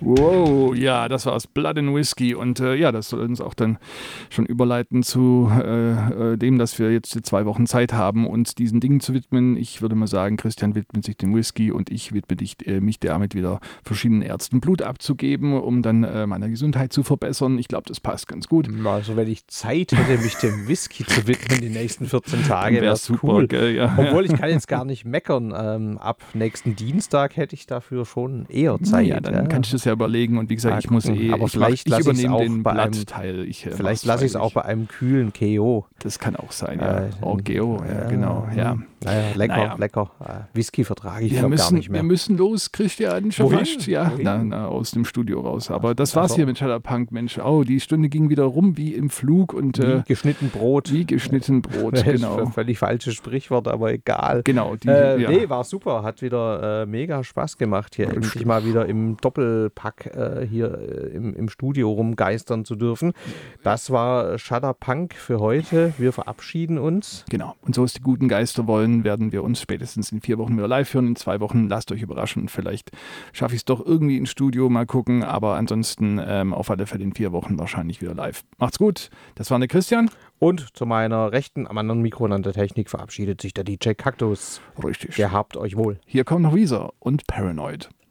Wow, ja, das war's. Blood and Whiskey. Und das soll uns auch dann schon überleiten zu dem, dass wir jetzt 2 Wochen Zeit haben, uns diesen Dingen zu widmen. Ich würde mal sagen, Christian widmet sich dem Whisky und ich widme mich damit wieder verschiedenen Ärzten Blut abzugeben, um dann meine Gesundheit zu verbessern. Ich glaube, das passt ganz gut. Also wenn ich Zeit hätte, mich dem Whisky zu widmen die nächsten 14 Tage, wäre es super, cool. gell, ja. Obwohl, ich kann jetzt gar nicht meckern. Ab nächsten Dienstag hätte ich dafür schon eher Zeit. Ja, dann kannst du es ja überlegen. Und wie gesagt, ich muss aber vielleicht ich übernehme auch den bei Blattteil. Vielleicht lasse ich es auch bei einem kühlen KO. Das kann auch sein, ja. GO, ja, genau. Ja. Lecker. Whisky vertrage ich gar nicht mehr. Wir müssen los, Christian, schon fast. Ja, aus dem Studio raus. Aber das war's hier mit Shutterpunk, Mensch. Oh, die Stunde ging wieder rum wie im Flug. Und, wie geschnitten Brot. Wie geschnitten Brot, genau. Völlig falsches Sprichwort, aber egal. Genau. Nee, war super. Hat wieder mega Spaß gemacht, hier endlich mal wieder im Doppelpack hier im Studio rumgeistern zu dürfen. Das war Shutterpunk für heute. Wir verabschieden uns. Genau. Und so es die guten Geister wollen, werden wir uns spätestens in 4 Wochen wieder live hören. In 2 Wochen lasst euch überraschen. Vielleicht schaffe ich es doch irgendwie ins Studio, mal gucken. Aber ansonsten auf alle Fälle in 4 Wochen wahrscheinlich wieder live. Macht's gut. Das war der Christian. Und zu meiner Rechten am anderen Mikro an der Technik verabschiedet sich der DJ Kaktus. Richtig. Gehabt euch wohl. Hier kommt noch Weezer und Paranoid.